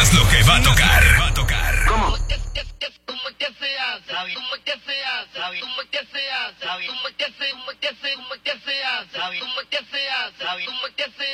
sabrás lo que va a tocar. ¿Cómo? ¿Cómo que se hace? ¿Cómo que se hace? ¿Cómo que se hace? ¿Cómo que se hace? ¿Cómo que se hace? ¿Cómo que se hace?